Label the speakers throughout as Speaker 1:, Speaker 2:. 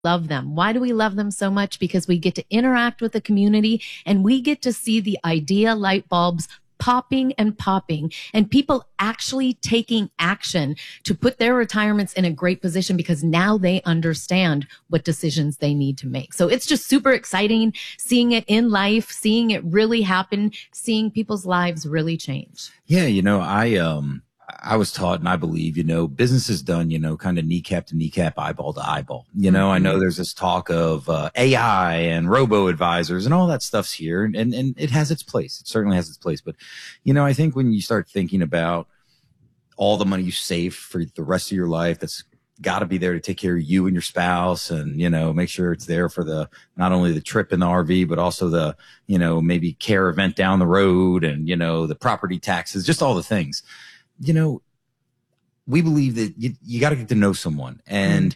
Speaker 1: love them. Why do we love them so much? Because we get to interact with the community and we get to see the idea light bulbs popping and people actually taking action to put their retirements in a great position because now they understand what decisions they need to make. So it's just super exciting seeing it in life, seeing it really happen, seeing people's lives really change.
Speaker 2: Yeah. I was taught, and I believe, business is done, kind of kneecap to kneecap, eyeball to eyeball. I know there's this talk of AI and robo advisors and all that stuff's here, and it has its place. It certainly has its place. But, I think when you start thinking about all the money you save for the rest of your life, that's got to be there to take care of you and your spouse and, make sure it's there for not only the trip in the RV, but also the, maybe care event down the road and, the property taxes, just all the things. We believe that you got to get to know someone and,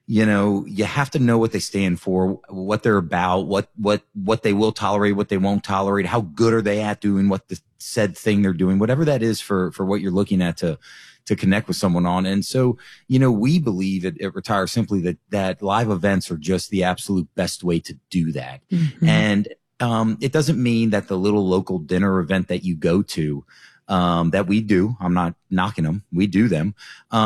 Speaker 2: you have to know what they stand for, what they're about, what they will tolerate, what they won't tolerate, how good are they at doing what the said thing they're doing, whatever that is for what you're looking at to connect with someone on. And so, we believe at Retire Simply that live events are just the absolute best way to do that. Mm-hmm. And, it doesn't mean that the little local dinner event that you go to, that we do, I'm not knocking them, we do them,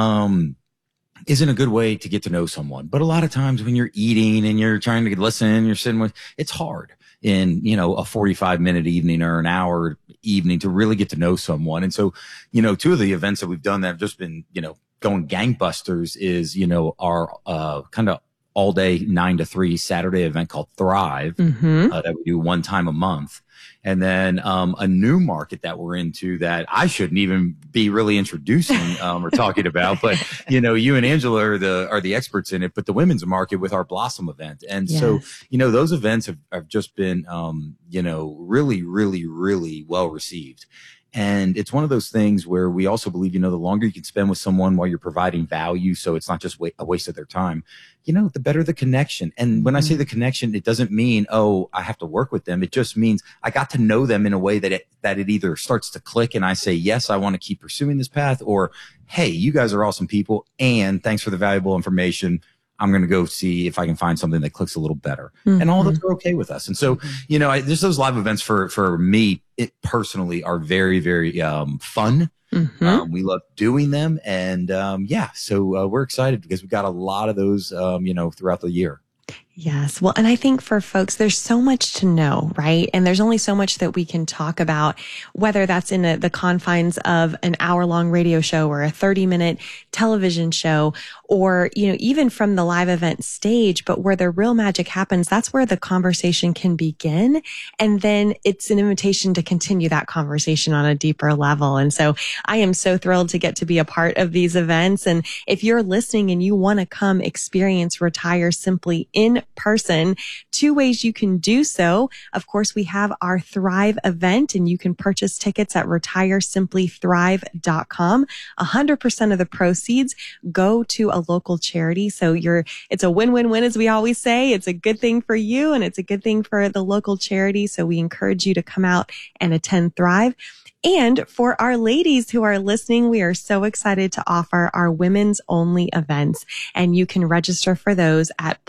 Speaker 2: isn't a good way to get to know someone. But a lot of times when you're eating and you're trying to listen, you're sitting with, it's hard in, a 45-minute evening or an hour evening to really get to know someone. And so, two of the events that we've done that have just been, going gangbusters is, our, kind of all day 9 to 3 Saturday event called Thrive, that we do one time a month. And then, a new market that we're into that I shouldn't even be really introducing, or talking about, but, you and Angela are the experts in it, but the women's market with our Blossom event. And yes. So, those events have just been, really, really, really well received. And it's one of those things where we also believe, the longer you can spend with someone while you're providing value, so it's not just a waste of their time, the better the connection. And when I say the connection, it doesn't mean, oh, I have to work with them. It just means I got to know them in a way that it either starts to click and I say, yes, I want to keep pursuing this path, or, hey, you guys are awesome people. And thanks for the valuable information. I'm going to go see if I can find something that clicks a little better. Mm-hmm. And all those are okay with us. And so, just those live events for me, it personally are very, very, fun. Mm-hmm. We love doing them. And, so we're excited because we've got a lot of those, throughout the year.
Speaker 3: Yes. Well, and I think for folks, there's so much to know, right? And there's only so much that we can talk about, whether that's in the confines of an hour-long radio show or a 30-minute television show, or, even from the live event stage, but where the real magic happens, that's where the conversation can begin. And then it's an invitation to continue that conversation on a deeper level. And so I am so thrilled to get to be a part of these events. And if you're listening and you want to come experience Retire Simply in person, 2 ways you can do so. Of course, we have our Thrive event, and you can purchase tickets at retiresimplythrive.com. 100% of the proceeds go to a local charity. So it's a win-win-win, as we always say. It's a good thing for you and it's a good thing for the local charity. So we encourage you to come out and attend Thrive. And for our ladies who are listening, we are so excited to offer our women's only events, and you can register for those at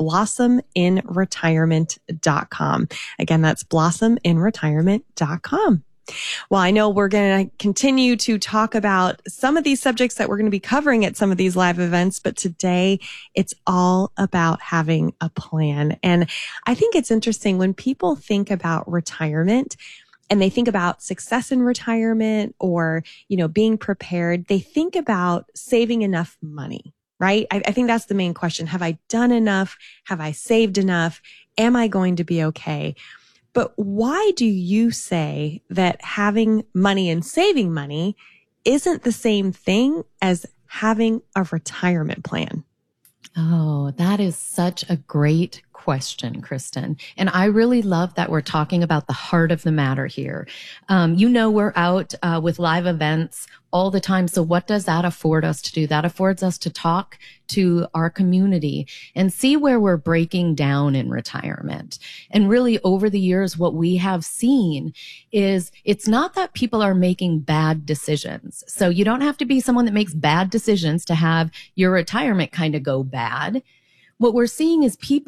Speaker 3: blossominretirement.com. Again, that's blossominretirement.com. Well, I know we're going to continue to talk about some of these subjects that we're going to be covering at some of these live events, but today it's all about having a plan. And I think it's interesting when people think about retirement, and they think about success in retirement or, being prepared, they think about saving enough money, right? I think that's the main question. Have I done enough? Have I saved enough? Am I going to be okay? But why do you say that having money and saving money isn't the same thing as having a retirement plan?
Speaker 1: Oh, that is such a great question, Kristen. And I really love that we're talking about the heart of the matter here. We're out with live events all the time. So what does that afford us to do? That affords us to talk to our community and see where we're breaking down in retirement. And really over the years, what we have seen is it's not that people are making bad decisions. So you don't have to be someone that makes bad decisions to have your retirement kind of go bad. what we're seeing is people